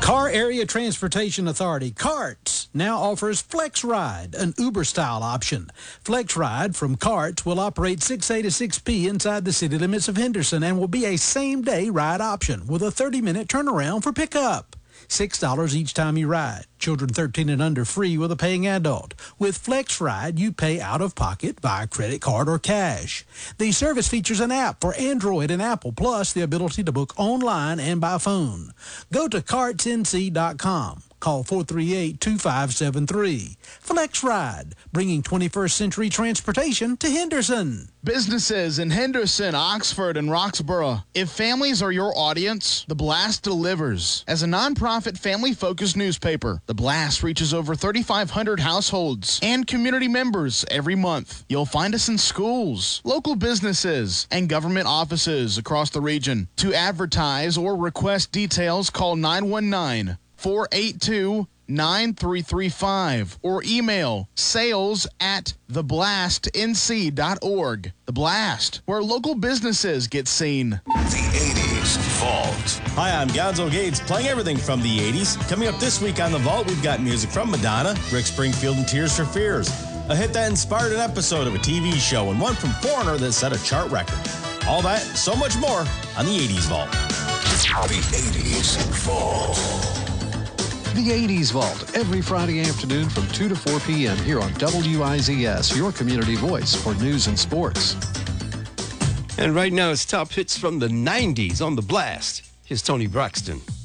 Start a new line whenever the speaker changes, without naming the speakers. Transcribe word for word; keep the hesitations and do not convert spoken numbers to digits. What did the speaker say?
Car Area Transportation Authority, CARTS, now offers Flex Ride, an Uber-style option. Flex Ride from CARTS will operate six A to six P inside the city limits of Henderson and will be a same-day ride option with a thirty-minute turnaround for pickup. six dollars each time you ride. Children thirteen and under free with a paying adult. With Flex Ride, you pay out of pocket via credit card or cash. The service features an app for Android and Apple, plus the ability to book online and by phone. Go to carts n c dot com. Call four three eight, two five seven three. Flex Ride, bringing twenty-first century transportation to Henderson.
Businesses in Henderson, Oxford, and Roxborough. If families are your audience, The Blast delivers. As a nonprofit, family-focused newspaper, The Blast reaches over thirty-five hundred households and community members every month. You'll find us in schools, local businesses, and government offices across the region. To advertise or request details, call nine one nine, four eight two, nine three three five or email sales at the blast n c dot org. The Blast, where local businesses get seen.
The eighties Vault.
Hi, I'm Gonzo Gates, playing everything from the eighties. Coming up this week on The Vault, we've got music from Madonna, Rick Springfield, and Tears for Fears, a hit that inspired an episode of a T V show, and one from Foreigner that set a chart record. All that and so much more on the eighties Vault.
The eighties Vault.
The eighties Vault, every Friday afternoon from two to four p.m. here on W I Z S, your community voice for news and sports.
And right now it's top hits from the nineties on The Blast. Here's Tony Braxton.